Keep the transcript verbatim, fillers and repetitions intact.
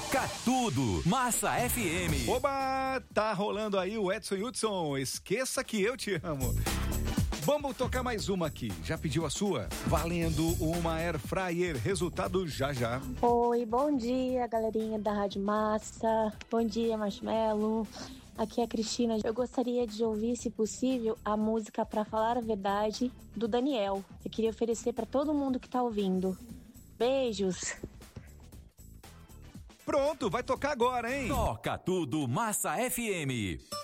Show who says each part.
Speaker 1: Toca tudo, Massa F M.
Speaker 2: Oba, tá rolando aí o Edson Hudson, esqueça que eu te amo. Vamos tocar mais uma aqui. Já pediu a sua? Valendo uma Air Fryer. Resultado já já.
Speaker 3: Oi, bom dia, galerinha da Rádio Massa. Bom dia, Marshmello. Aqui é a Cristina. Eu gostaria de ouvir, se possível, a música Pra Falar a Verdade, do Daniel. Eu queria oferecer para todo mundo que tá ouvindo. Beijos.
Speaker 2: Pronto, vai tocar agora, hein?
Speaker 1: Toca tudo, Massa F M.